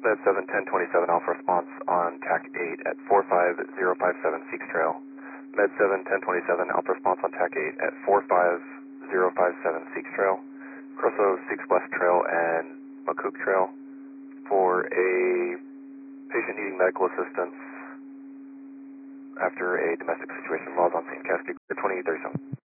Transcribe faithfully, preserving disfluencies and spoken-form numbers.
Med seven ten twenty-seven Alpha response on TAC eight at four five zero five seven Feeks Trail. Med seven ten twenty-seven Alpha response on TAC eight at four five zero five seven Feeks Trail, Crosso six West Trail and McCook Trail for a patient needing medical assistance after a domestic situation. Laws on scene, Cascade twenty thirty-seven.